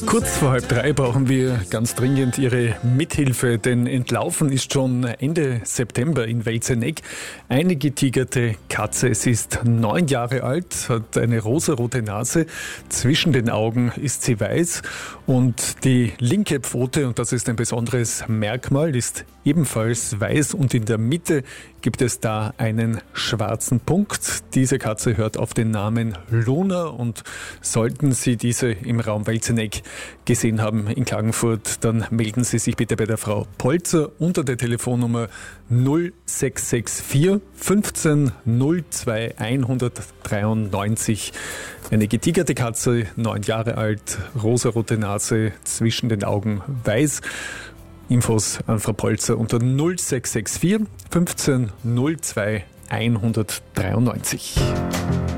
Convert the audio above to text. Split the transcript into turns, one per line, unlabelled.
Kurz vor 2:30 brauchen wir ganz dringend Ihre Mithilfe, denn entlaufen ist schon Ende September in Welzeneck eine getigerte Katze. Sie ist 9 Jahre alt, hat eine rosarote Nase, zwischen den Augen ist sie weiß und die linke Pfote, und das ist ein besonderes Merkmal, ist ebenfalls weiß und in der Mitte gibt es da einen schwarzen Punkt. Diese Katze hört auf den Namen Luna und sollten Sie diese im Raum Welzeneck gesehen haben in Klagenfurt, dann melden Sie sich bitte bei der Frau Polzer unter der Telefonnummer 0664 15 02 193. Eine getigerte Katze, 9 Jahre alt, rosarote Nase, zwischen den Augen weiß. Infos an Frau Polzer unter 0664 15 02 193.